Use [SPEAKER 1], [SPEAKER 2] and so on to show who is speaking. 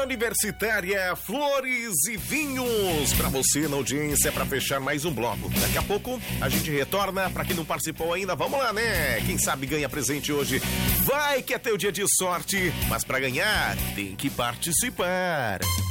[SPEAKER 1] Universitária Flores e Vinhos. Para você na audiência, para fechar mais um bloco. Daqui a pouco a gente retorna. Para quem não participou ainda, vamos lá, né? Quem sabe ganha presente hoje. Vai que é teu dia de sorte, mas para ganhar tem que participar.